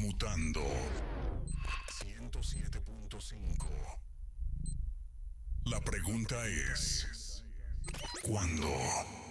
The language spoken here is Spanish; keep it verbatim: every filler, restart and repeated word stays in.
mutando. ciento siete punto cinco. La pregunta es: ¿cuándo?